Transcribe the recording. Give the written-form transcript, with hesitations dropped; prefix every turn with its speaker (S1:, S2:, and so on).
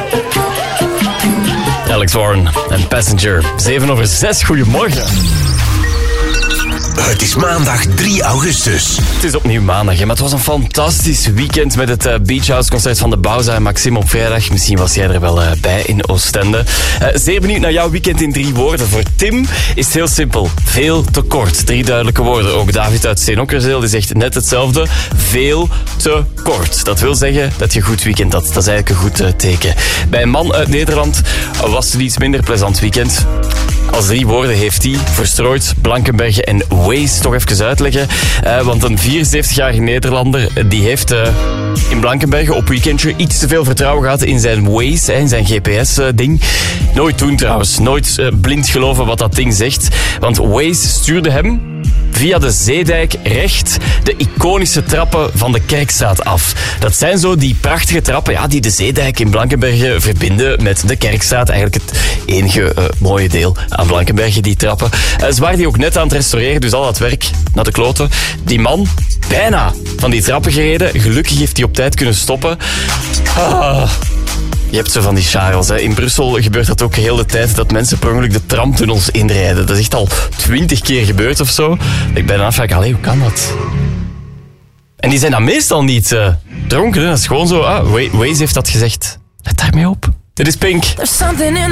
S1: Alex Warren en Passenger. 7:07, goedemorgen.
S2: Het is maandag 3 augustus.
S1: Het is opnieuw maandag, maar het was een fantastisch weekend met het Beach House concert van de Bauza en Maxime op vrijdag. Misschien was jij er wel bij in Oostende. Zeer benieuwd naar jouw weekend in 3 woorden. Voor Tim is het heel simpel. Veel te kort. 3 duidelijke woorden. Ook David uit Steenokkerzeel die zegt net hetzelfde. Veel te kort. Dat wil zeggen dat je een goed weekend had. Dat is eigenlijk een goed teken. Bij een man uit Nederland was het een iets minder plezant weekend. Als 3 woorden heeft hij verstrooid, Blankenberge en Waze toch even uitleggen. Want een 74-jarige Nederlander die heeft in Blankenberge op weekendje iets te veel vertrouwen gehad in zijn Waze, in zijn GPS-ding. Nooit doen trouwens. Nooit blind geloven wat dat ding zegt. Want Waze stuurde hem via de Zeedijk recht de iconische trappen van de Kerkstraat af. Dat zijn zo die prachtige trappen die de Zeedijk in Blankenberge verbinden met de Kerkstraat. Eigenlijk het enige mooie deel aan Blankenberge, die trappen. Ze waren die ook net aan het restaureren, dus al dat werk naar de kloten. Die man, bijna van die trappen gereden. Gelukkig heeft hij op tijd kunnen stoppen. Je hebt zo van die charles. In Brussel gebeurt dat ook heel de tijd, dat mensen per ongeluk de tramtunnels inrijden. Dat is echt al 20 keer gebeurd of zo. Ik ben dan afvraag, hoe kan dat? En die zijn dan meestal niet dronken. Hè? Dat is gewoon zo, Waze heeft dat gezegd. Let daarmee op. Dit is Pink.